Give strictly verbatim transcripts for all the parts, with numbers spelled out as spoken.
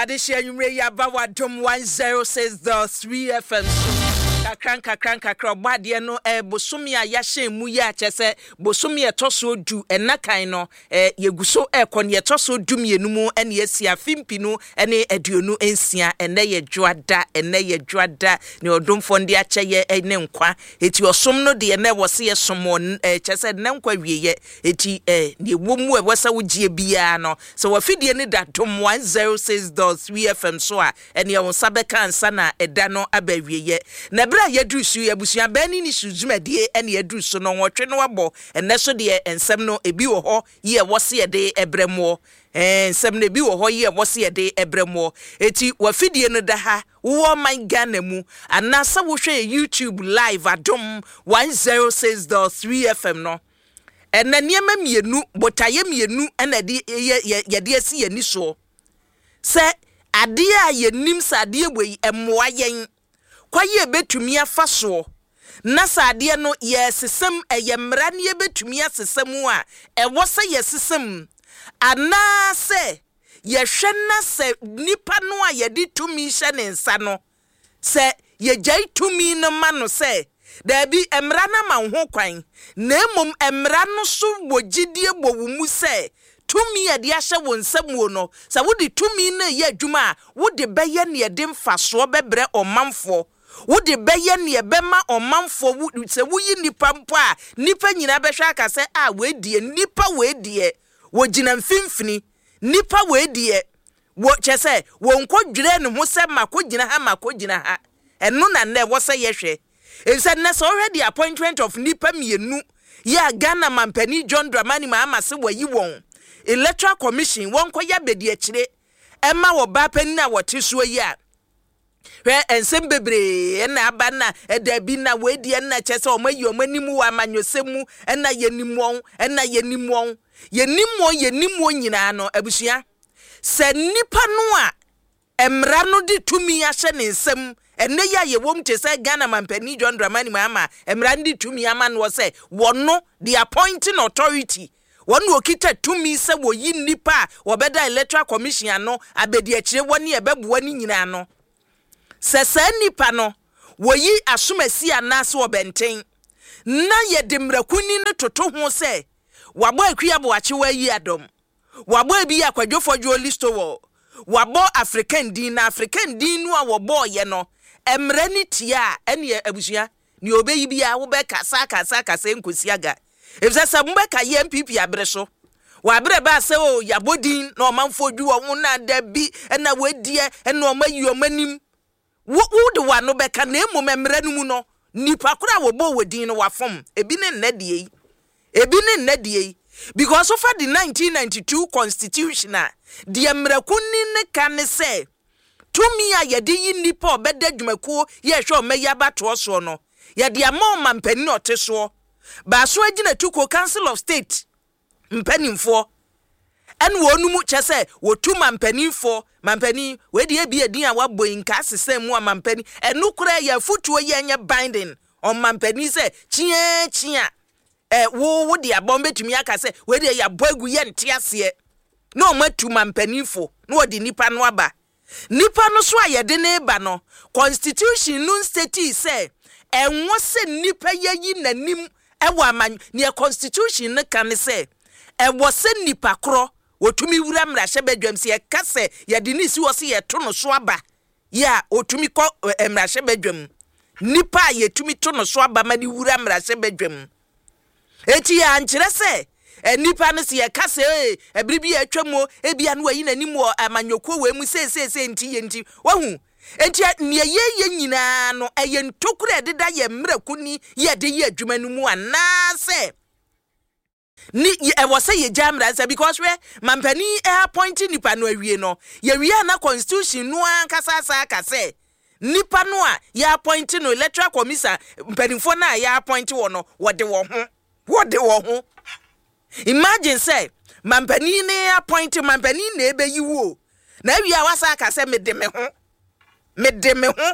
Adishia Yumre Yabawa Dom one zero six the three F M. Kakranka kranka krobwa de no eh bosumi a yahye mu ya chese bosumi etoso du enakan no eh yeguso ekon etoso du mienu mu ene asia fimpinu ene aduonu ensia ene ye dwoada ene ye dwoada ne odomfo ndi akyeye ene nkwa eti osom no de ene wose ye somo eh chese ne nkwa wieye eti eh ne womu e wose wogie bia no so wafidie ne datom one zero six dot three F M so a ene won sabeka ansa na eda no abawieye na bra yadrusu yabusua bani ni suzumade ene yadrusu no nwotwe no wabo ene so de ensem no ebi wo ho ye wose ye de ebremo eh ensem no ebi wo ho ye wose ye de ebremo eti wafidie no da ha wo man Ghana mu anasa wo hwe YouTube live adom one zero six dot three F M no ene niema mienu botaye mienu ene de ye de asi yani so se ade a yenim sade boi emmoa yen kwaye betumi afaso na sade no yesesem eyemra ne betumi asesem a ewo se yesesem ana se yehwe na se nipa no a yedi tumi hye ne nsa no se yejai tumi no ma no se da bi emra na ma ho kwan na emom emra no so wogidie bowumu se tumi ade ahye won samuo no sa wodi tumi na ye adwuma wodi beye ne yede mfaso bebre omanfo wodi beye ne bema omanfo se wuyi nipa mpo a nipa nyina behwa aka se a wedie nipa wedie wogina mfimfini nipa wedie wo chese won kodwire ne ho se makogina ha makogina ha eno na ne wo se yehwe e said na so already appointment of nipa mienu ya Ghana mampani John Dramani Mahama se wayi won Electoral Commission won koya bedi akire ema wo ba pani na wote so yi a hwe ensem bebre na aba na edabi na wedi na chese o mayi o manimu wa amanyosemu na yenimwon na yenimwon yenimwon yenimwon nyina no abusua se nipa no a emra no de tumi ahye ne nsem ene ya ye wom te se Ghana mampani John Dramani Mahama emra ndi tumi ama no se wono the appointing authority wonu okita tumi se wo yi nipa wo beda Electoral Commission no abedi akire woni ebebuwa ni nyina no se se nipa no wo yi asomasi anase wo benten na ye de mrakuni ne toto ho se wabo akua bo ache wa yi adom wabo bi akwadwofo jo listo wo wabo African din na African din no a wo bo ye no emre ni tia ene abusua ni obeyi bia wo be kasa kasa kasa nkosiaga efse sabumba ka ye M P P abreso wa abre ba se o yabodin na omanfo dwu wo na da bi na wedie na omayi omanim wo de wa no be ka na emom emre no mu no nipa kura wo bo wedin no wafom ebi ne nnadie ebi ne nnadie because of the nineteen ninety-two constitution a de emrakuni ne kan se tumi a yede yi nipa obeda dwumakuo ye hwe omayi abato so no ye de amom mampani no teso ba so agina tuko Council of State mpanimfo en wonu mu chese wotu mampanimfo mampani we de bia din a wabo inka asesem mu mampani enu kura ya futuo ye anya binding on mampani se chia chia eh wo wo de abon betumi aka se we de ya boagu ye nte ase no matu mampanimfo no odi nipa no aba nipa no so ayede ne ba no constitution no state say enwo se nipa yayi nanim ewa man ne constitution ne kan se ewo se nipa kro otumi wura mra hye badwam se ka se ye de ni si wo se ye to no so aba ya otumi ko mra hye badwam nipa ye tumi to no so aba ma di wura mra hye badwam eti ya nkire se nipa ne se ye ka se e ebribi ya twamo ebia no ayi nanim wo amanyoko we mu se se se nti ye nti wahu enti ne ye ye nyina no eye ntokura deda ye mrakuni ye de ye adwuma no mu anase ni e wo say ye jamra say because we mampani e appointing nipa no awie no ye wie na constitution no ankasa asa ka say nipa no a ye appointing no Electoral Commission mpanimfo na ye appoint wo no wo de wo ho wo de wo ho imagine say mampani ne appoint mampani na ebe yiwo na wie a wasa ka say me de me ho me de me ho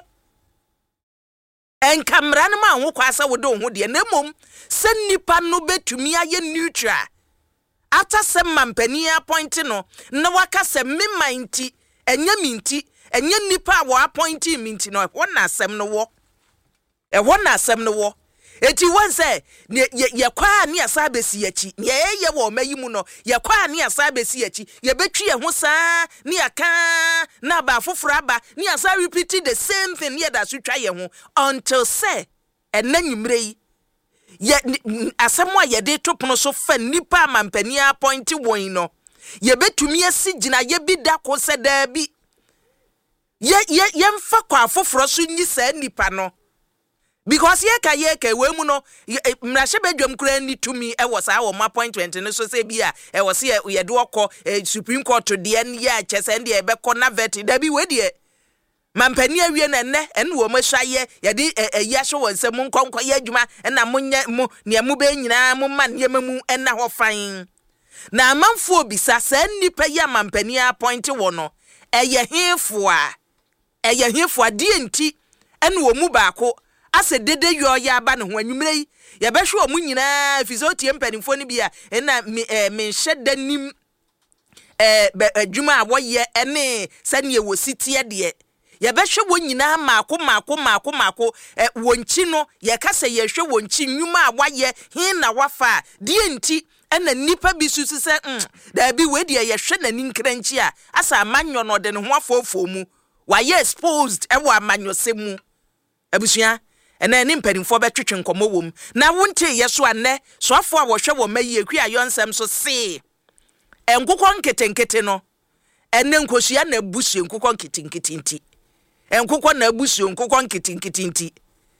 en kamra no ma ho kwasa wo do ho de na mom se nipa no betumi aye neutral after some mampani appoint no na waka se me manti enye minti enye nipa wo appointee minti no ho na asem no wo e ho na asem no wo eti wonse ye kwa ni asa besi achi ye ye wo mayi mu no ye kwa ni asa besi achi ye betwi ye ho saa ni aka na ba foforo aba ni asa repeat the same thing ye da so twa ye ho until say enanyimre yi ye asem a ye de topono so fa nipa mampani appointee won no ye betumi asi gina ye bi da ko se da bi ye ye ye mfa kwa foforo so nyi sa nipa no because ye ka ye ka we mu no mrahye badwam kura ni tumi e wo sa wo appointment no so se bia e wo se ye de okọ Supreme Court de ne ya chese ne e be kọ na vet da bi we de mampani awie na ne en wo mahwaye ye de ya hwe won se mu nkonko ye adwuma na munye mu ne mu be nyina mu ma ne mamu en na ho fan na amanfo obisa sa nipa ya mampani appoint wo no eye hefo a eye hefo ade enti en wo mu baako ase dede yo ya ba ne ho anwumre yi ye behwe o mu nyina fizotie mpanimfo ne bia na me hye nim eh adwuma a wo ye ene sane wo sitie de ye behwe wo nyina maako maako maako maako wonchi no ye kase ye hwe wonchi nwuma a wo ye hin na wafa de enti ena nipa bi susu se mm da bi we de ye hwe na ni nkranchi a asa amanyo no de ne ho afofo mu wa ye exposed e wo amanyo se mu abusua ena ni mpanimfo betwetwe nkomo wom na wonte yeso anne soafo a wo hwe wo mayi ekwi ayonsem so se enkokon ketenkete no enne nkosua na abusu enkokon ketenketinti enkokon na abusu enkokon ketenketinti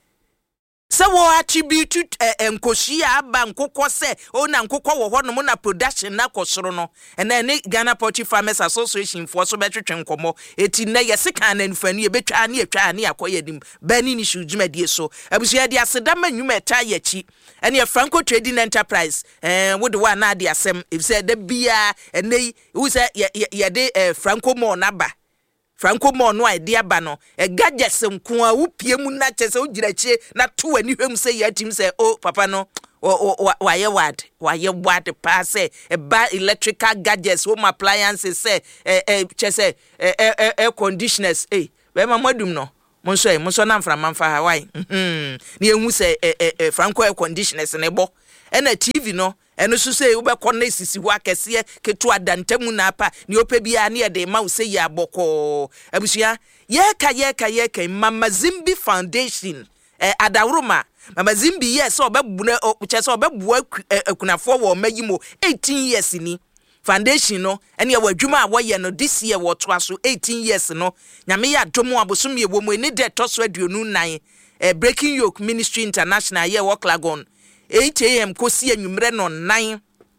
se wo attribute enkosua aba nkokọ se o na nkokọ wo ho no na production na kosoro no ena ne Ghana Poultry Farmers Association for so betwetwe nkomo eti na yesika na nfanu ye betwa na yetwa na yakoyedim bani ni shujumadi so abusia de asedama nwuma eta yachi ene ye Franco Trading Enterprise eh wo de wa na de asem if say da bia ene wo say ye de Franco mo na ba Franco mo no idea ba no e gadgets nko a wo pie mu na chese wo girachie na to ani hwem say ya tim say oh papa no wa ye wad wa ye wad pa say e ba electrical gadgets home appliances say e chese air conditioners eh be ma madum no monso e monso na mfra manfa Hawaii mhm ni ehu say Franco air conditioners ne bo e na T V no eno so say wo be konna sisi ho akese ketu adantamu na apa ni opa bia na ye de ma wo say ya boko abusua ye ka ye ka ye ka Mama Zimbi Foundation eh adawroma Mama Zimbi yes obebu na chese obebu akunafo wo mayimo eighteen years ni foundation no ene ye wadwuma a wo ye no this year wo to aso eighteen years no nyame ya domo abosom ye wo mu ni de toso aduonu nan eh Breaking Yoke Ministry International ye wo Klagon eight a m kosi anwumre no nine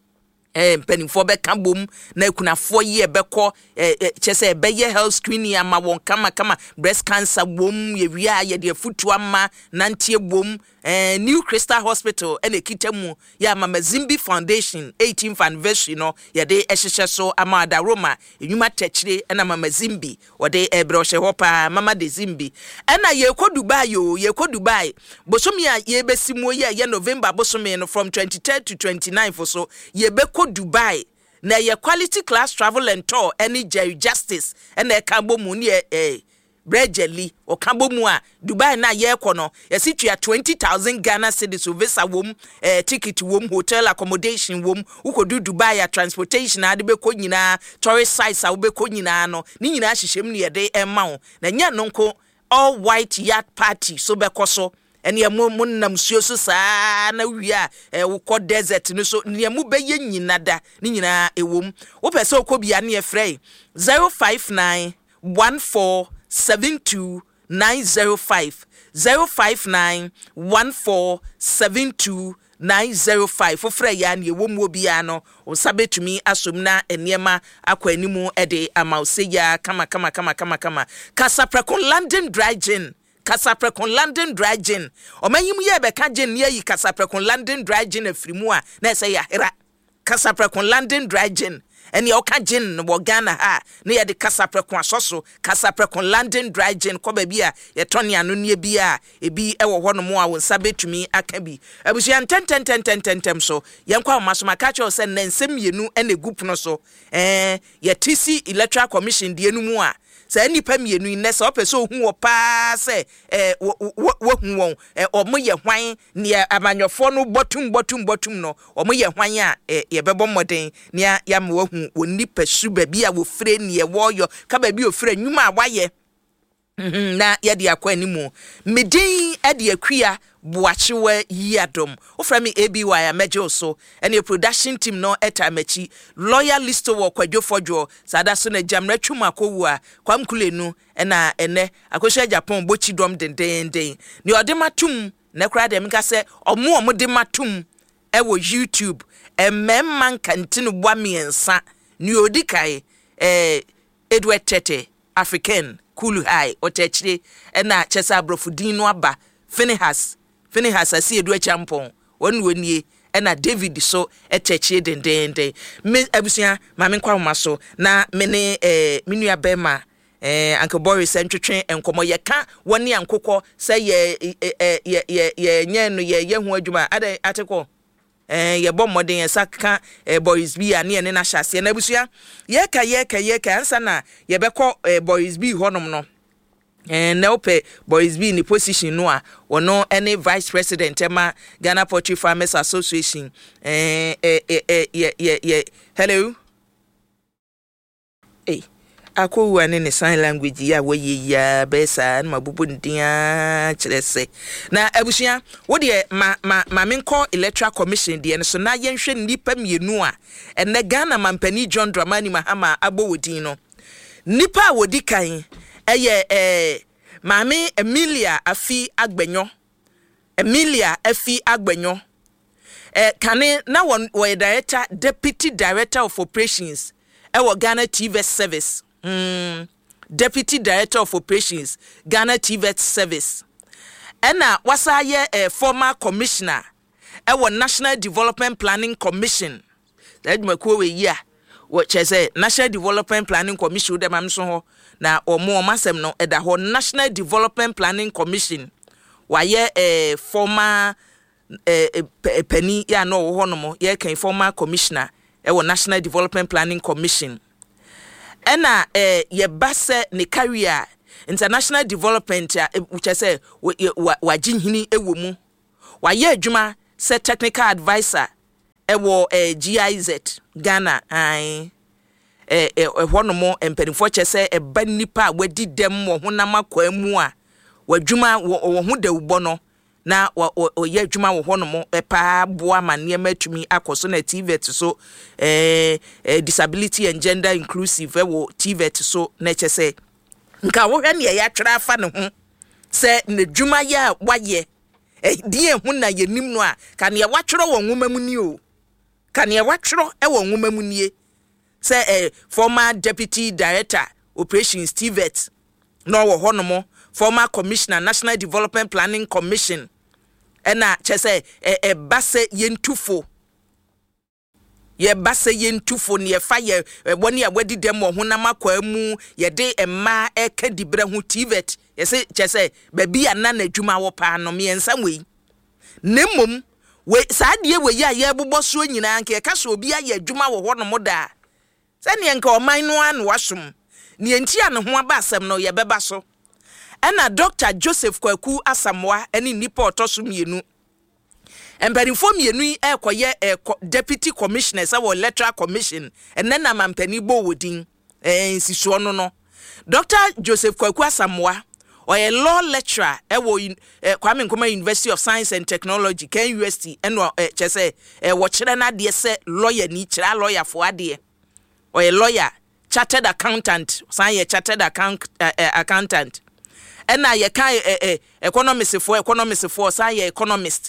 eh penifo be kabom na kunafo ye beko eh chese be ye health screening ama won kama kama breast cancer bom ye wia ye de futu ama nantie bom eh New Crystal Hospital ene kitamu ya Mama Zimbi Foundation eighteenth anniversary no ye de ehhehye so ama adaroma enwuma techire ena Mama Zimbi ode ebrohye hopa Mama de Zimbi ena ye ko Dubai yo ye ko Dubai bosomi a ye besimu ye ye November bosomi no from twenty-third to twenty-ninth for so ye be ko Dubai na ye quality class travel and tour any Jerry Justice ena kambo mu ne eh Brejeli o kambo mu a Dubai na ye kono ye situa twenty thousand Ghana cedis visa wom eh ticket wom hotel accommodation wom ukodu Dubai ya transportation ade be ko nyina tourist sites a wo be ko nyina no ni nyina hyehyem ne ye de emma wo na nya nonko all white yacht party so be koso ene ye mo nam suo so saa na wia eh wo ko desert no so ne mu be ye nyina da ni nyina ewom wo pese okobia ne ye frey zero five nine one four seven two nine zero five zero five nine one four seven two nine zero five for frey ya ne wo mu obia no o sabetumi asomna enema akwanimu ede amauseya kama kama kama kama kama Kasaprekon London Dry Gin Kasaprekon London Dry Gin omanyimu ye be ka gin ne yi Kasaprekon London Dry Gin afrimu a na se ya hera Kasaprekon London Dry Gin ene o ka gin wo Ghana ha ne ye de Kasaprekon asoso Kasaprekon London Dry Gin ko ba bia ye tone anu ne bia ebi e wo ho no mo a won sabetumi aka bi abusia tenten tenten tenten so ye nkwa masoma ka che o se na nsem yenu ene group no so eh ye T C Electoral Commission de enu mu a say nipa mienu yi nese opeso hu wo pa say eh wo hu won eh omo ye hwan ne amanyofo no botum botum botum no omo ye hwan a ye bebo moden ne ya me wo hu wo nipa su ba bi a wo fre ne ye wo yo ka ba bi o fre nwuma awaye na ye de akwa animu medin e de akua Boachiwe Yadom. Uframi A B Y Amejo so and your production team no etamachi. Lawyer listo wo kwadwo fodwo. Sada so na jamre twuma kowa kwam kulenu ena ene akosha Japan bochi dom den den den. Ni odema tum na kra dem ka se omo omo de matum e wo YouTube e memman kantinu bwa miensa ni odikai eh Edward Tete African Kulu High otechire ena chesa brofudin no aba Finehas Finehas asi edu champon wonu wenie ena David so etechie den den den me abusia ma me kwa so na me ne eh menua bema eh Uncle Boris entwetwe enkomo ye ka woni ankokọ se ye ye ye ye nye no ye ye hu adwuma ade ateko eh ye bom modern ye saka eh, Boys B ane ne na hyase na abusia ye ka ye ka ye ka ansa na ye bekọ eh, Boys B honom no eh na ope Boys B ni position no a wono any vice president ema Ghana Poultry Farmers Association eh eh eh ye ye ye hello eh ako wane ne sign language ya we ya besa na mabubu ndia kyerese na abusia wo de ma ma ma menko electoral commission de no so na yenhwe nipa mienu a ene Ghana mampani John Dramani Mahama abowodin no nipa wodi kan eye eh Mami Emilia Afi Agbenyo Emilia Afi Agbenyo eh kane na won we director deputy director of operations e wo Ghana T V service mm deputy director of operations Ghana T V service ena wasa ye eh, former commissioner e wo National Development Planning Commission that mako we ya what say National Development Planning Commission dem am so ho na omo masem no eda ho National Development Planning Commission waye eh, former eh, eh, penny ya no ho no mo ye kan former commissioner e wo National Development Planning Commission ena eh, ye base ne career international development ya which say wajinhini ewo mu waye adwuma se technical advisor ewo eh, G I Z Ghana ai eh eh honomo empanifo chese e ba nipa wadi dem wo honam akwa mu a wadwuma wo ho dawubo no na oye adwuma wo honomo e pa boa mane matumi akoso na T V T so eh, eh disability and gender inclusive ewo T V T so na chese nka wo hwe ne ya twera afa ne ho se ne dwuma ya waye eh die hu na yenim no a ka ne watwero wo nwoma mu ni o ka ne watwero e wo nwoma mu nie say a uh, former deputy director operations T V T no wo honomo former commissioner National Development Planning Commission ena che say e e base yentufo ye base yentufo ne fa ye woni a wadi dem wo honam akwa mu ye de emma e ka dibre ho T V T ye say che say ba bi ana na dwuma wo pa no me ensam we nemmom we saadie we ya ye boboso nyina anke ka so obi aye dwuma wo honom da sani enka oman no an wasum ni enti an ho aba asem no ye beba so ena Doctor Joseph Kwaku Asamoah eni nipa otoso mienu empanifo mienu ekoye deputy commissioner sa wo electoral commission enne na mampani bo wodin eh nsisuo no no Doctor Joseph Kwaku Asamoah oye law lecturer ewo eh, Kwame Nkrumah University of Science and Technology K U S T eno eh, chese eh, wo kire na de se lawyer ni kire lawyer fo ade or a lawyer, chartered accountant, sign a chartered account uh, uh, accountant. And now you can uh, economist for economist for sign economist.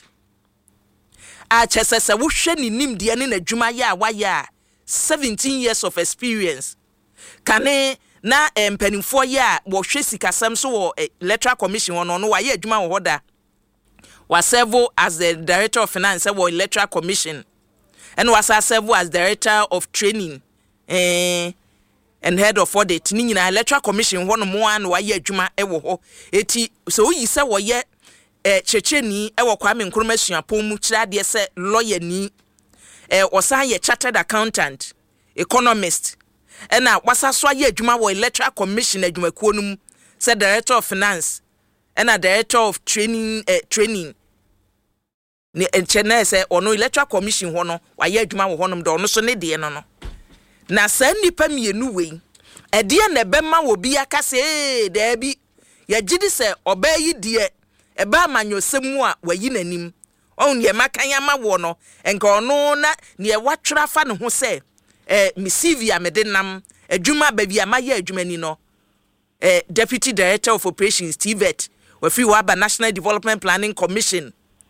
I just say we should nim the ane na juma ya waya seventeen years of experience. Kane na empeni four year wo hwe sikasam so wo electoral commission wono no waye adwuma wo hoda. Was serve as the director of finance wo electoral commission. And was serve as director of training. Eh, and head of audit ni nyina electoral commission hono mo an wa ye adwuma e wo ho eti so yi se wo ye eh checheni e wo Kwame Nkrumah suapon mu kira de se lawyer ni eh osan ye chartered accountant economist ena wasa so aye adwuma wo electoral commission adwumakuo no mu say director of finance ena director of training uh, training ni enchene say ono electoral commission ho no waye adwuma wo honom de ono so ne de no no na sa nipa mienu wei ede na bema wo bi aka say da bi ya gidi say obayi de eba amanyosemu a wayi nanim on ye makanya ma wo no enka ono na ne watwera fa ne ho say eh misivia medenam adwuma ba bi amaye adwuma ni no eh deputy director of operations Tibet we free waba National Development Planning Commission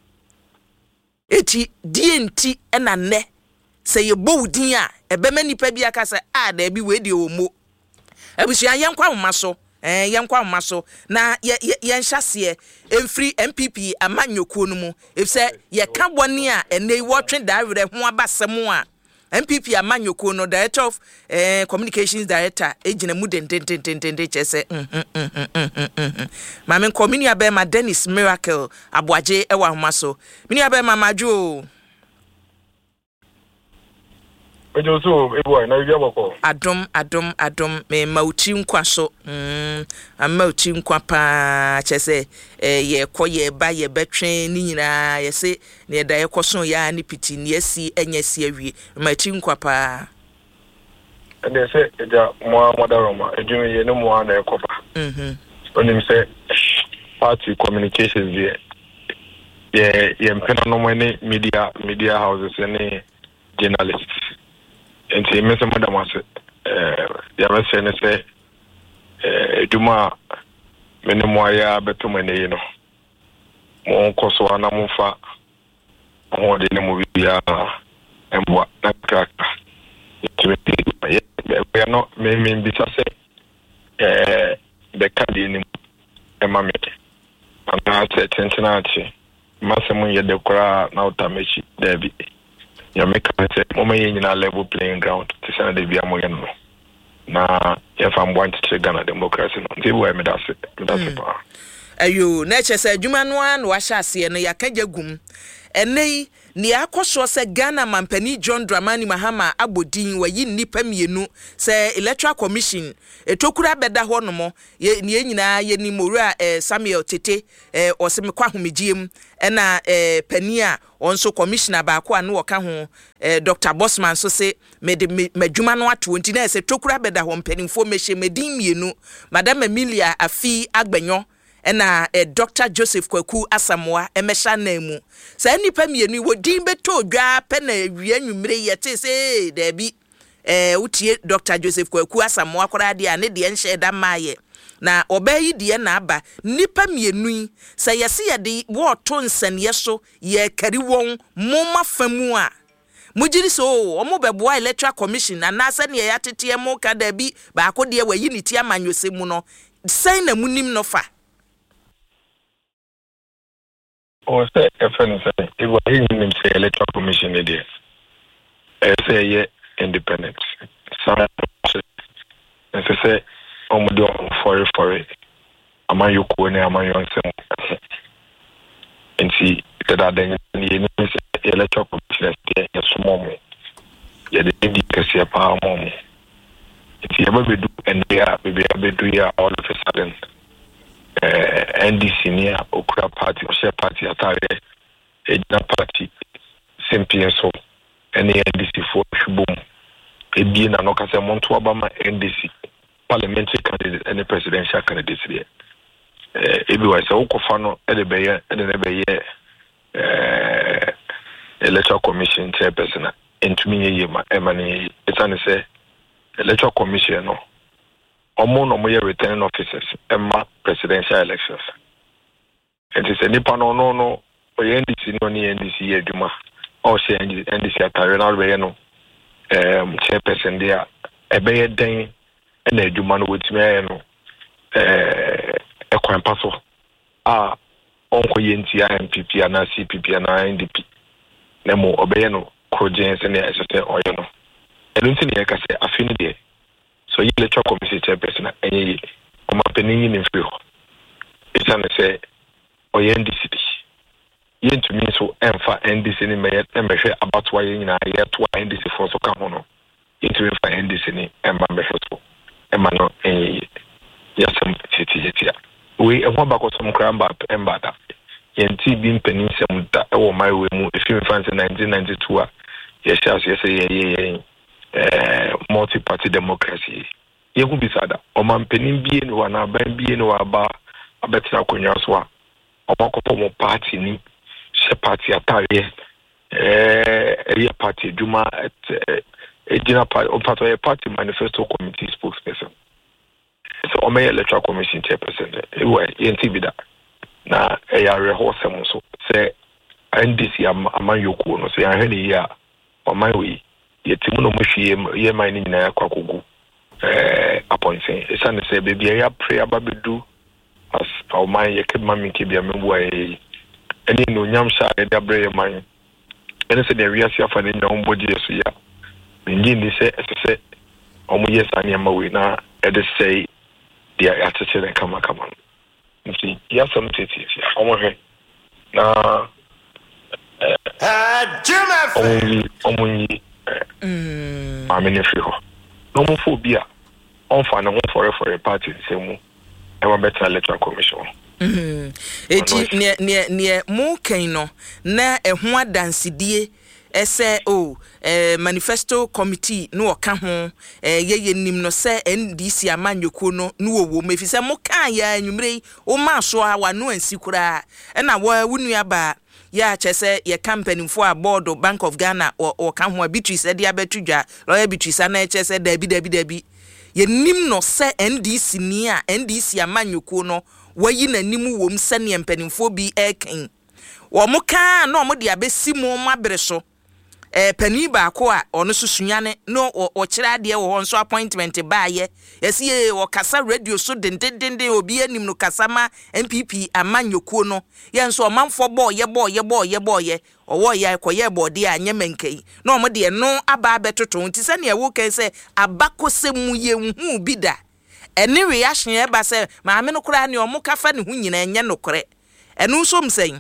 eti D N T ena ne say ye bowdin a ebe manipa bi aka say ah da bi we de omo abusua yenkwa mmaso eh yenkwa mmaso na ye ye nhase emfri M P P amanyokuo no mu if say ye ka boni a ene wotwe da werɛ ho abasem a M P P amanyoko no director of eh, communications director ejina mu den den den den den chese mm mama community abema Dennis Miracle Aboaje ewa homaso mini abema majo ejo so ebo na wi aboko adom adom adom me mauti nkwa so mm amauti nkwa pa chese eh ye koye ba ye betwen ni nyina ye se ne da ye koso ya ni piti ne asi enya si awie mauti nkwa pa ande se eja mo amodaroma ejumi ye ne mo ana ekopa mhm onim se party communications ye ye ye mpena no mo ne media media houses ne journalists enti mese madam ase eh ya mese ne se eh duma mene mo aya beto mane no mo koso ana mo fa mo de ne mo bia embo na kaka enti me no me me bisa se eh de kadi ni e ma me ana te tentina ati masemu ye de kora na utamechi debi ya make say mo me nyina level playing ground to say na bia mo no na ya fa mbo anti Ghana democracy no dey we me that me that pa ayo na che say adwuma no an wa hya ase no ya kaja gum enei ni akoso se Ghana mampani John Dramani Mahama abodin wayi nipa mienu se electoral commission etokura beda ho no mo ye ni nyina ye ni mowura eh, Samuel Tete eh, osemekwa homegiem ena eh, pania onso commissioner ba ko anu woka ho eh, Doctor Bosman so se me de madwuma no ato nti na se tokura beda ho mpanimfo mehye medin mienu Madam Emilia Afi Agbenyo ena eh, Doctor Joseph Kwaku Asamoah emesha na mu sa nipa mienu wodin beto dwa pe na wi anwumre yete se da bi eh utie Doctor Joseph Kwaku Asamoah kora de ane de enhye da maye na obayi de na aba nipa mienu sa yese ye de wo to nsane so ye kari won moma famu a mujiri so omo beboa electoral commission na na se ne ya tete mo ka da bi ba ko de wayi ni ti amanyose mu no sen na munim no fa o se F N say e wa yin nim say electoral commission e dey e say ye independent some e say omo do for for ama yoko ne ama yonsem enti tada den ni ni say electoral commission dey e sumo mo ye dey di kase pa mo mo enti e ba bedu endia be be do ya all of a sudden eh N D C near Okra party or share party atare ejina party simple so any N D C for shubum ebi na no kase monto obama N D C parliamentary candidate and presidential candidate there eh ebi wa se ukofa no e de beye e de beye eh electoral commission chairperson entumi ye ma emani etane say electoral commission no omo no mo ye returning officers emma presidential elections it is any pano no no o N D C no ni N D C adwuma o se N D C atare na be no um chairperson there e be den na adwuma no wotimi aye no eh e kwan paso a onko ye nti M P P na C P P na N D P na mo obeye no krojen se na ese oyo no enu nti ne ka se afini de so you electoral commission chairperson any o mapeni ni mfio it's an say o N D C yen to me so emfa N D C ni me emhwe about why nyina ye to N D C for so ka ho no into if I end this in Emma Mexico. Emma no eh yes some city city. We a one back of some crime back embada. Yenti been peninsula that oh my way if you fancy nineteen ninety two yes yes yes eh multi party democracy. You could be sad. O man penin bien or na ban bien or aba abetra konya so a omakopo party ni she party atare eh area party juma at ejina party o part of party manifesto committee spokesperson. So o me electoral commission chairperson e wa yenti bi da na e ya rehosem so say N D C am amanyoku no so ya hwene ya o man we yetimu no mohwie ye man ni nyina akwakogu eh appointing e san say baby ya pray ababedu as o man ye kema min ke bia membu ai eni no nyam sha e da bre man ene se de wiase afa ne nyam boje so ya ngi ni se se o mo yes ani ama we na e de say dia atete ne kama kama nti ya some tete o mo hwe na eh juma o mo ni mm amene fi ho no mo fo bia on fa na ho for for a party semu e wa better electoral commission. Mhm. Eti ne ne ne mu kan no na ehun adansidie ese o eh manifesto committee no oka ho eh ye nim no se N D C amanyoko no no wo mefi se mu kan ya anwumre o ma so a wa no ansi kura e na wa wunu aba ya chese ye company fo a board Bank of Ghana o ka ho Beatrice de abetudwa lawyer Beatrice na chese dabi dabi dabi ye nim no se N D C ni a N D C amanyoko no wayi na nimu wom se ne mpanimfo bi eken wo mo kan na mo de abesi mo mabere so eh pani ba ko a ono susunyane no o kira de wo nso appointment ba ye yesi e o kasa radio so dendendende obi anim no kasa ma M P P amanyoko no ye nso manfo bo ye bo ye bo ye bo ye owo ye koye bo de anye menkai no mo de no aba betoto nti se ne wo kan se abakosemu ye hu bi da eni reaction e ba se ma me no kura ne o mo kafa ne hu nyina enye no kore enu so msen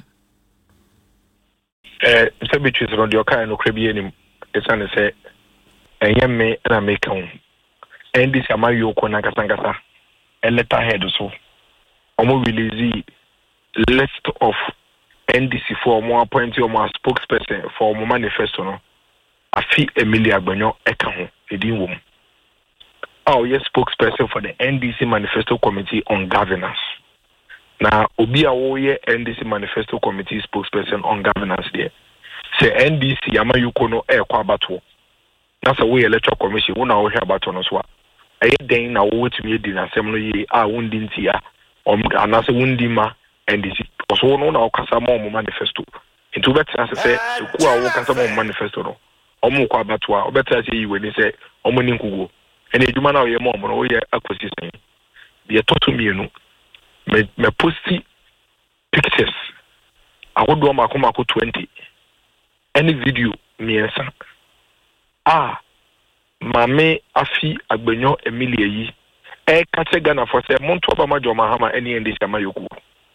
eh se Beatrice no de okai no kra bi enim esane se enye me na me kan N D C amayoko na kasangasa a letterhead so omo release list of N D C for more appointee or more spokesperson for more manifesto no afi Emily Agbanyo eka ho edin wom. Oh yes, spokesperson for the N D C Manifesto Committee on Governance. Now, obi a wo ye N D C Manifesto Committee spokesperson on governance there. Say N D C amayuko no e kwa bato. Na say we electoral commission wo na wo hwe abato no so a. Eye den na wo wetumi edi na asem no ye a wondi ntia. Om anase wondi ma N D C. Oso no na wo kasa ma mo manifesto. Into better say ku a wo kasa ma mo manifesto no. Omo kwa bato a obeta say yi we ni say omo ni nkugo. Ene djuma na ye mom no ye akosi sen de toto mienu me me posti pictures akodo ma akoma ko twenty any video miensa ah mame afi Agbanyo Emilia yi e kache Ghana for say monto ba majo mahama eni N D C amayoku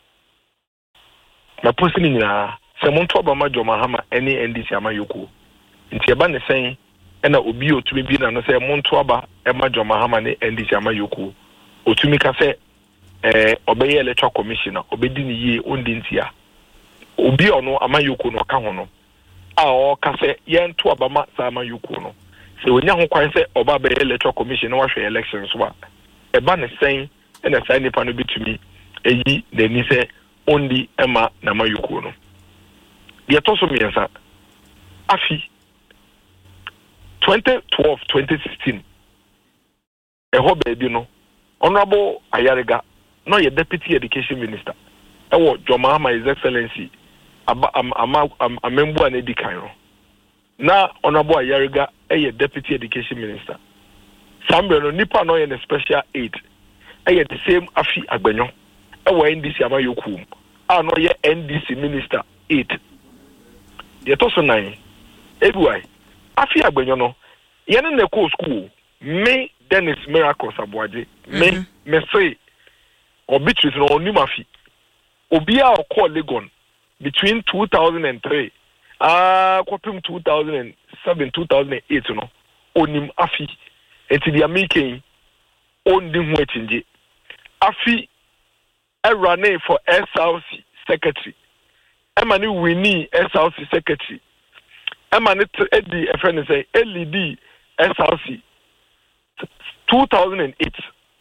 na posti ni na say monto ba majo mahama eni N D C amayoku nti eba ne sen ena obi otumi bi na no say monto aba e majo mahama ne N D C amayoku otumi ka say eh obeye electoral commissioner obedi ni ye ondi ntia obi ono amayoku no ka ho no a o ka say ye nto aba ma sa amayoku no se onya ho kwan say oba be electoral commission wa hwe elections wa e ba ne sen ena sai nipa no bitumi eyi de ni say ondi ema na amayoku no ye to so miensa afi twenty twelve twenty sixteen eho baby no Honorable Ayariga no ye deputy education minister ewo Jomahama His Excellency aba ama amembu anedi kan no na Honorable Ayariga eye deputy education minister Sambre no nipa no ye ne special aid eye the same afi Agbanyo ewo N D C amayoku a no ye N D C minister aid ye to so nine ebuai afi Agbanyo no ye ne ko school me Dennis Miracles Abuaje me me say Beatrice no oni mafi obi a call Legon between two thousand three ah uh, kopim two thousand seven two thousand eight no onim afi enti dia making on di ho achinje afi e running for S R C secretary emani winnie S R C secretary emani edi e friend say L E D S R C two thousand eight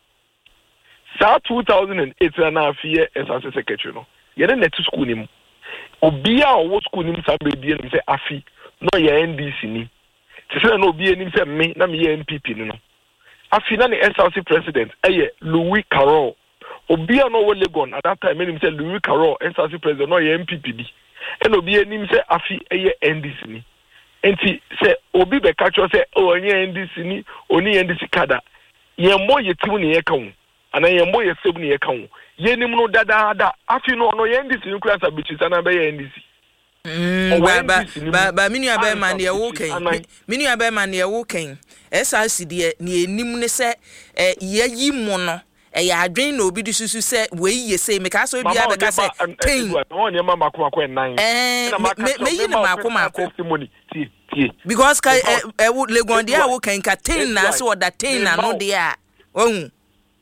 sa two thousand eight na afi S R C secretary no ye na net school nim obi a wo school nim sa be bi nim say afi no ye N D C ni ti say no obi nim say me na me ye M P P ni no afi na the S R C president eye Louis Carroll obi a no wo Legon at that time nim say Louis Carroll S R C president no ye M P P bi and obi nim say afi eye N D C ni enti say obi be catch say oh onye N D C ni oni N D C kada ye mo ye tim ni ye kan ana ye mo ye seb ni ye kan ye nim no dada da afi no no ye N D C ni kura sa bichi sana be ye N D C mm ba ba ba ba minu abe man ye wo ken minu abe man ye wo ken S R C de ni enim ne se eh ye yi mo no eh ya adwen na obi du susu se we ye se me ka so bia be ka se ten no ne mama ko ko nine eh me yi ne mako mako testimony tie tie because ka eh Legon de a wo ken ka ten na so da ten na no de a ohun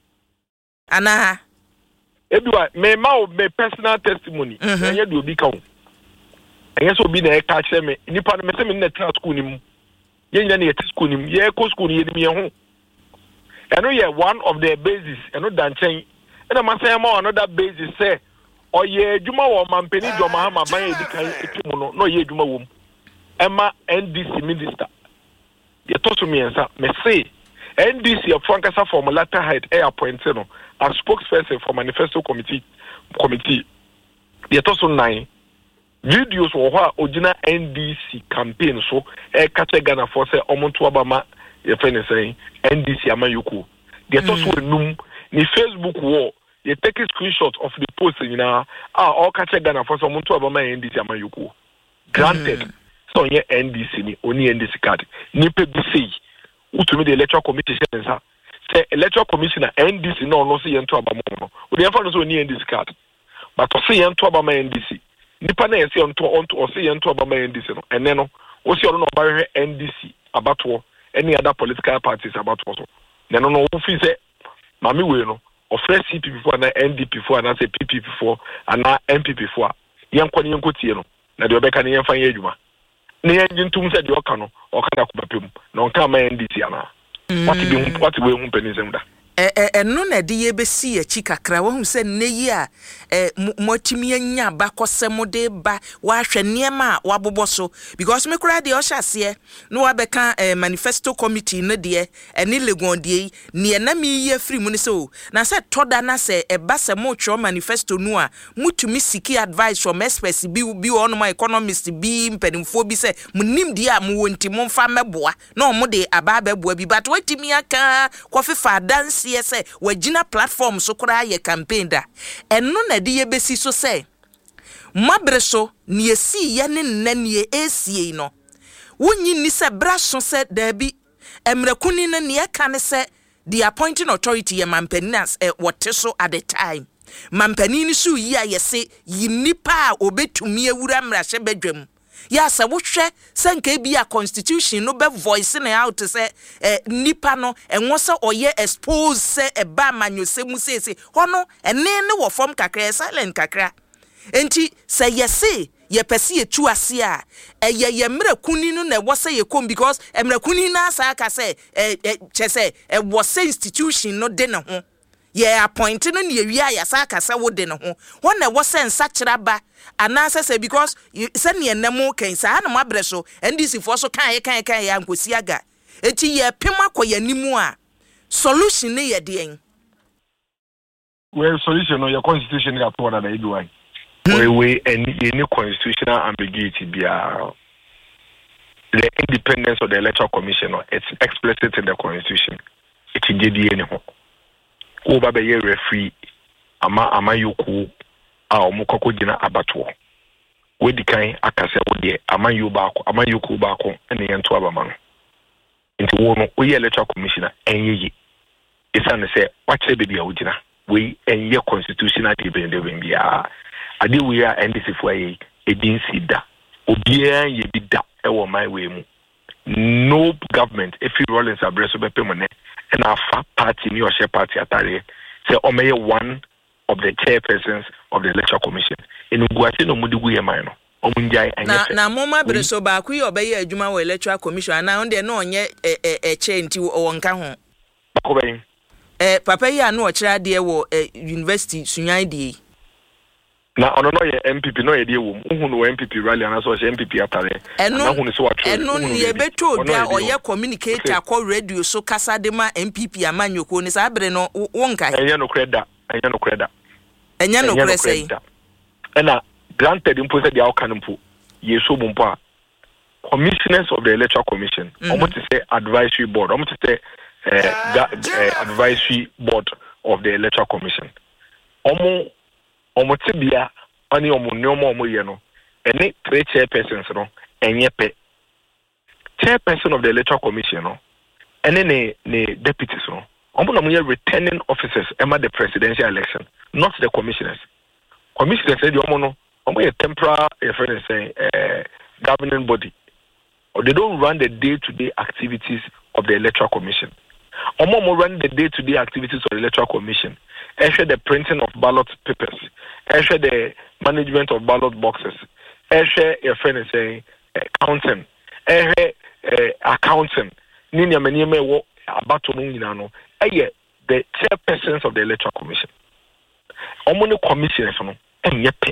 ana edua me ma o me personal testimony enye de obi ka ho enye so obi na e ka kire me nipa me se me na tra school ni mu ye nya na ye school ni mu ye ko school ni ye ni ye ho eno ye one of the basis eno danchen ena ma say ma another basis say oye adwuma wo mampeni dwoma ha maban e dikan etimu no no ye adwuma wo mu ema N D C minister ye to so me ensa me say N D C Frankasa formula head air appointed no as spokesperson for manifesto committee committee ye to so nine videos wo ho a ogina N D C campaign so e ka che Ghana for say omonto abama ye friend say N D C amayuku they to so enum ni Facebook wall you take a screenshot of the post you know ah all ka che Ghana for say omonto abama N D C amayuku granted mm. so ye N D C ni oni N D C card ni pe bi say utumi the electoral commission say say electoral commissioner N D C no no say yento abama no we dey no so oni N D C card but to say yento abama N D C nipa na yesi onto onto o say yento abama N D C no ene no o si ono no ba hwe N D C abato any other political parties abato so na no no wo fi say mami we no o fresh C P P for na N D P for na say P P P for ana M P P for yenkɔ ne yenkɔ tie no na de obeka ne yemfa ye adwuma ne yen ntum say de oka no oka da ko bapem na onka ma N D C ana what be hu what we hu penisem da eh eh no na de ye besi achi kakra wo hu se ne yi a eh motimi anya ba kosem de ba wa hwe niema wa bobo so because me kura de o hyase no wa beka eh, manifesto committee ne de eni Legon de ne na mi ye free mu ne so na se toda na se e ba se mo tro manifesto no a mutumi siki advice from experts bi bi on my economist bi mpanimfo bi se munim de a mu wonti mo mfa meboa na o mo de aba ba boa bi but watimi aka kofi fa dance say wagina platform so kura ye campaign da eno na de ye besi so say mabre so ne esi ye ne nane esie no wonyi ni se bra so se da bi emrekuni na ne ka ne se the appointing authority ye mampaninas e wote so at the time mampani ni so yi a ye se yinipa a obetumi ewura mrahye badwam ya se wo hwe se nka bi a constitution no be voice na out se eh, nipa no enwo se oye expose se e ba manyosemu sese hono ene ne wo form kakra silent kakra enti se yese ye pese ye tu ase a eye ye mrakuni no na wo se ye kom because emrakuni na asa aka se eh, eh, che se e wo se institution no de ne ho ye appoint no ne wi a ya sa aka se wo de ne ho ho na wo se nsa kira ba anasa say because say ne nemo kan sa na mabre so N D C for so kan ye kan kan ya nkosi aga eti ye pem akoya nimu a solution ne ye den well solution no your constitution ga to na e duai we we any any constitutional ambiguity bia the independence of the electoral commission it's explicit in the constitution it gedi any ho ko ba be ye referee ama ama yoku a omukoko gina abato wedi kan akase wode amanyo baako amanyo ku baako ene yento abama no nti wo no oye electoral commissioner enyeyi isane se wache bebi a wogina we enye constitutional dependent bia ade we a N D C fo ayi edin sida obia ye bi da e wo man we mu no government if you roll in Sabreso be pemone and our party new share party atare say o may one of the chairpersons of the electoral commission in Ugwati no mudigu ye man no omunjai na na moma Breso ba ku ye obeye adwuma wo electoral commission na on de no onye e che nti wo nka ho akobayin eh papa yi anu o kira de wo university sunyan de na ono no ye M P P no ye de wo hu no M P P rally na so ye M P P atare na hu no so watwe eno ne beto bia oye communicator akọ radio so kasa de ma M P P amanyoko ni sa bere no wo nka enye no kreda enye no kreda enye no kreda ena granted impo se dia okan impo yeso mumpo a commissioners of the electoral commission almost to say advisory board almost to say uh, ga, uh, advisory board of the electoral commission omo omo tibia ani omo nyomo omo ye no ene three chairpersons no enye pe chairperson of the electoral commission no ene ne ne deputies no omo na mo ye returning officers ema the presidential election not the commissioners commissioners say the omo no omo ye temporary a friend say uh, governing body or they don't run the day-to-day activities of the electoral commission. Omo mo run the day-to-day activities of the electoral commission. Ensure the printing of ballot papers. Ensure the management of ballot boxes. Ensure a friend say uh, counting. Ensure uh, accounting. Nini amenyeme wo abato no nyina no. Eye the chairpersons of the electoral commission. Omo no commissioners no enye pe.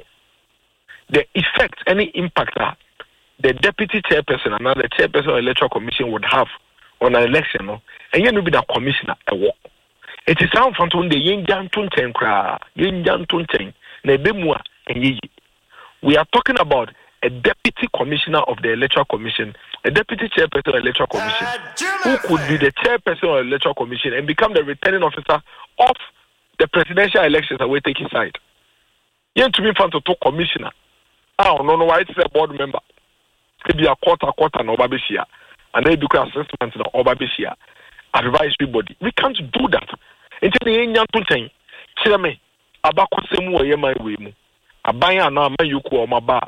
The effect, any impact that the deputy chairperson and the chairperson of the electoral commission would have on an election, no, and you know be the commissioner a walk. It is sound from the yin jan tunten kra, yin jan tunten, nebemua and ye. We are talking about a deputy commissioner of the electoral commission, a deputy chairperson of the electoral commission, who could be the chairperson of the electoral commission and become the returning officer of the presidential elections that we take his side. Yen to me from to talk commissioner. I don't know why it's a board member. It be a quarter quarter no babishia, and they do assessment no babishia advisory body. We can't do that. Until the young tuntain, tell me about Kosemu or Yama Wimu. A buyer now may you call my bar.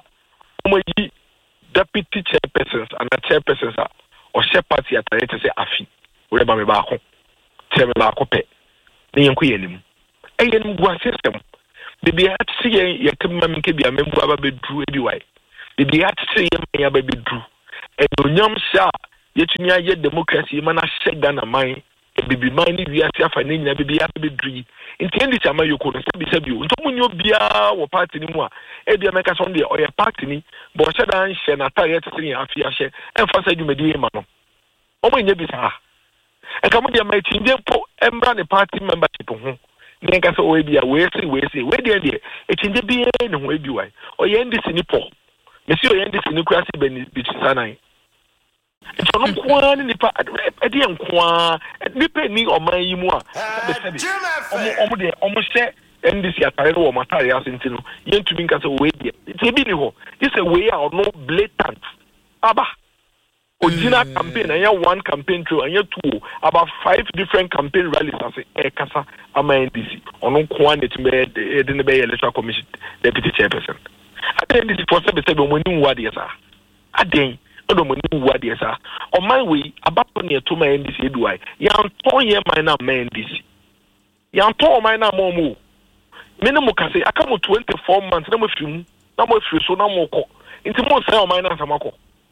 Deputy chairpersons and a chairpersons or share party at a say Afi. Whatever me back home. Tell me about Cope. The Yankuyanim. A young system. The be at see a Yakamam can be a member of a bedroom anyway. The be at see a baby drew. And Yam Sha, yet me a yet democracy, man, I said than a mine, a baby mine, we are self and in a baby happy dream. Intended to you could be said you. Don't you be our party anymore. Ebia make us on the or a party, but said I shall not tire to see a fear share and for said you may do a man. Oh, my neighbors are. And come on, dear, my team, and run a party membership. Neka so we be away say we say we dey dey e tinje bi e no we bi wai o ye ndi sinipo mesi o ye ndi sinikura se beni bi tsanan e so no kwa ni nipa e dey nkwa nipa ni o man yi mu a be sabi omo omo dey omo hye ndi si atare wo matare asenti no ye ntumi nka so we dey e bi ni ho this a way out no blatant aba original mm. campaign and you one campaign through and you two about five different campaign rallies as a kasa ama N D C ono kwa net me de ne be electoral commission deputy chairperson aden this for seven seven mo ni wadi esa aden odo mo ni wadi esa on my way about ne to my N D C eduai ya nton ye man na my N D C ya nton man na mo mo me ne mo kase aka mo twenty-four months na mo fimu na mo firi so na mo ko nti mo say o man na samako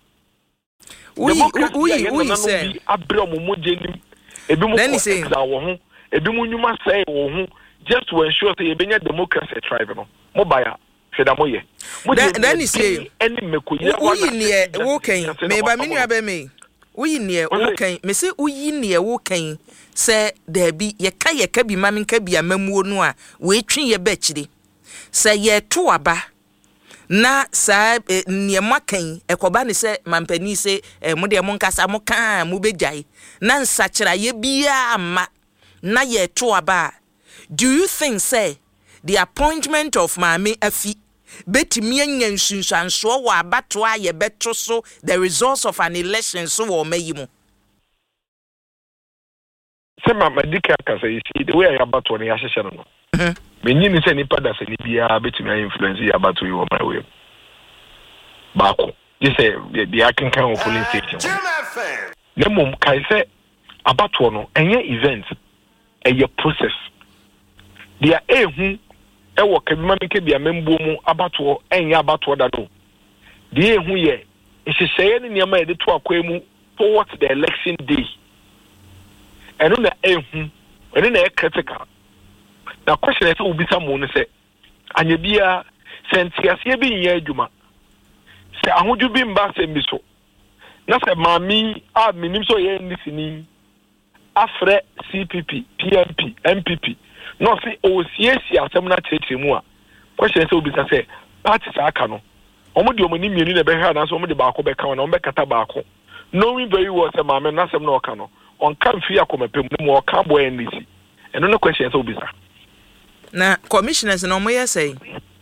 we we we say abramo mojenim ebi mo ko say wo ho ebi mo nyuma say wo ho just to ensure say e benya democracy thrive no mo baya hweda mo ye then he say any mekoye we ne wo kan me ba me nua be me we ne wo kan me say we ne wo kan say da bi ye ka ye ka bi ma me ka bi amamuo no a we twi ye ba kire say ye to aba na sa niema kan ekoba ne se mampani se mo de mo nkasa mo kan mo bejai na nsakira ye bia ma na ye to aba. Do you think say the appointment of Mame Afi betimi anya nsunsanso wo abato a ye beto so the results of an election so wo mayimo se mama dika kasa yi the way abato ne ya hyehyɛ no no menyi ni se nipa da se ni bia betimi anya influence ya abato yi wo my way baako you say the akin kan of police station Nemum kai say abato no enye event eye process dia ehu e wo kabima meke bia membo mu abato enye abato da no dia ehu ye ehyehyeye ne niam e de to akwemu towards the election day eno na ehu eno na e critical na question e say obisa mo no say anya bia sentiase bi nya adwuma se ahoju bi mba se mi so na se mami a minim so ye ndisini afre C P P P M P M P P no se o siesi asem na cheche mu a question se obisa se party sa aka no omo de omo ni mienu na be hwa na so omo de baako be ka na omo be kata baako knowing very well se mami na asem na oka no on kan fi akomapem no mo oka boy N D C eno no question se obisa na commissioners no mo yesay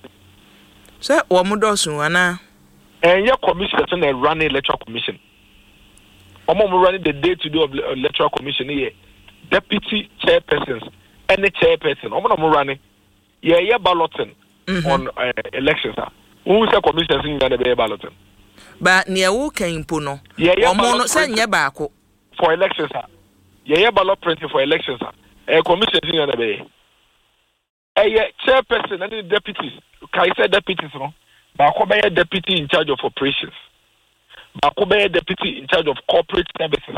se wo mo dosun ana and your commissioners na run electoral commission omo mo running the day to day of electoral commission here deputy chairpersons any chairperson omo no mo running yeah yeah balloting mm-hmm. on uh, elections ah who say commissioners in na be balloting ba ne wo kan po no omo no say nya baako for elections ah yeah yeah ballot printing for elections ah eh commissioners in na be eh yeah chairperson and the deputies kai say deputies no baako be deputy in charge of operations baako be deputy in charge of corporate services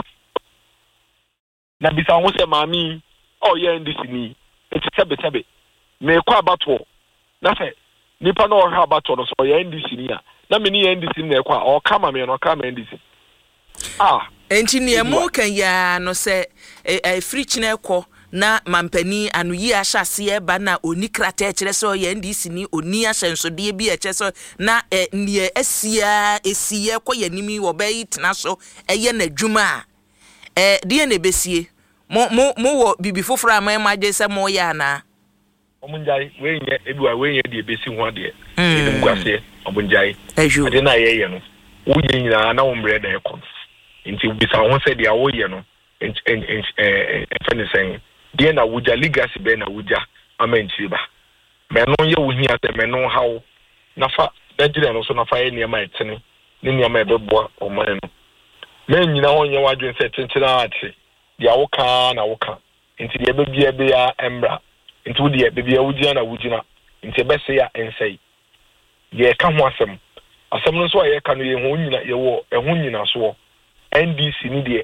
na bisa won say mami oh yeah ndc ni eti sebe sebe me kwa abato na say nipa na o ha abato no so yeah ndc ni a na me ni ndc ni kwa o kama me no kama ndc ah engineer mu kan ya no say e free chinekwo na mampani anuyi ahyase eba na oni krata ekire so ye ndc ni oni ahyensode bi eche so na ne asia esie kɔ yanimi wo bayi tena so eye na dwuma eh de na besie mo mo mo wo bibi foforo ama ma je se mo ya na omunjai we nye ebiwa we nye de besi ho de e ngwase omunjai ade na ye ye no wo ye nyina na wo mbre na ekɔ nti bisa ho se de awo ye no en en eh fenisen de na wuja legacy be na wuja amanchi ba me no ye wo hia se me no hawo nafa Nigeria no so nafa ye niam etene ne niam ebeboa oman no me nyina ho nye wadwen se tenchira ate de awoka na woka nti de bebia be ya embra nti wo de bebia wugina na wugina nti be se ya ensei ye ka ho asem asem no so ye ka no ye ho nyina ye wo e ho nyina so N D C ni de